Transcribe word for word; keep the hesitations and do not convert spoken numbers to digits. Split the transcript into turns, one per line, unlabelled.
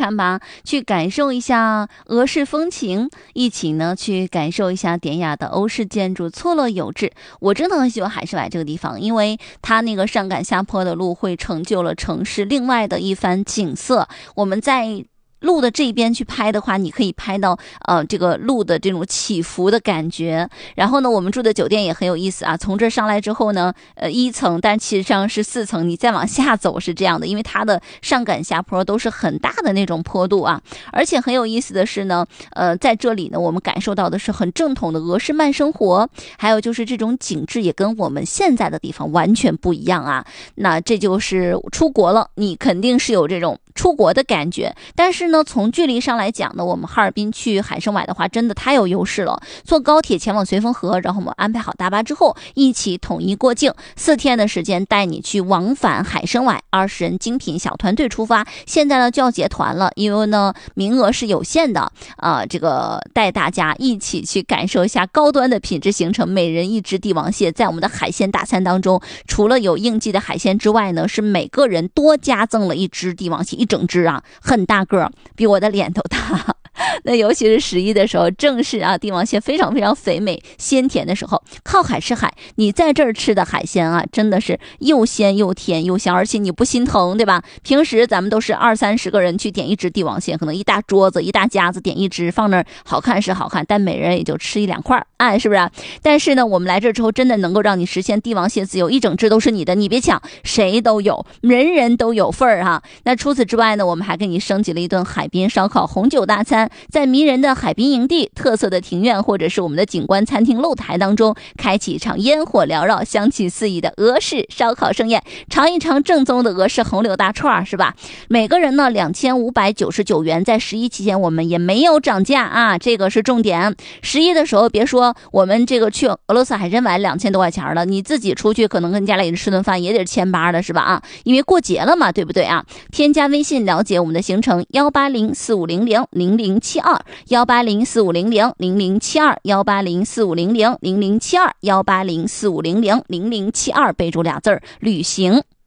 看吧，去感受一下俄式风情，一起呢去感受一下典雅的欧式建筑，错落有致。我真的很喜欢海参崴这个地方，因为它那个上赶下坡的路会成就了城市另外的一番景色。我们在路的这边去拍的话，你可以拍到呃这个路的这种起伏的感觉。然后呢，我们住的酒店也很有意思啊，从这上来之后呢，呃一层，但其实上是四层，你再往下走是这样的，因为它的上赶下坡都是很大的那种坡度啊。而且很有意思的是呢，呃在这里呢，我们感受到的是很正统的俄式慢生活，还有就是这种景致也跟我们现在的地方完全不一样啊。那这就是出国了，你肯定是有这种出国的感觉。但是呢，从距离上来讲呢，我们哈尔滨去海参崴的话真的太有优势了。坐高铁前往绥芬河，然后我们安排好大巴之后一起统一过境，四天的时间带你去往返海参崴，二十人精品小团队出发。现在呢就要结团了，因为呢名额是有限的啊、呃，这个带大家一起去感受一下高端的品质行程，每人一只帝王蟹。在我们的海鲜大餐当中，除了有应季的海鲜之外呢，是每个人多加赠了一只帝王蟹，一整只啊，很大个，比我的脸都大。那尤其是十一的时候，正是啊帝王蟹非常非常肥美鲜甜的时候，靠海吃海，你在这儿吃的海鲜啊，真的是又鲜又甜又香，而且你不心疼，对吧？平时咱们都是二三十个人去点一只帝王蟹，可能一大桌子一大家子点一只放那儿，好看是好看，但每人也就吃一两块，哎，是不是？但是呢，我们来这之后真的能够让你实现帝王蟹自由，一整只都是你的，你别抢，谁都有，人人都有份儿哈。那除此之外呢，我们还给你升级了一顿海滨烧烤红酒大餐，在迷人的海滨营地、特色的庭院或者是我们的景观餐厅露台当中，开启一场烟火缭绕、香气四溢的俄式烧烤盛宴，尝一尝正宗的俄式红柳大串，是吧？每个人呢两千五百九十九元，在十一期间我们也没有涨价啊，这个是重点。十一的时候别说我们这个去俄罗斯海参崴两千多块钱了，你自己出去可能跟家里人吃顿饭也得千八的，是吧？啊，因为过节了嘛，对不对啊？添加微信了解我们的行程，幺八零四五零零零零七二，幺八零四五零零零零七二，幺八零四五零零零零七二，幺八零四五零零零零七二，备注俩字儿旅行。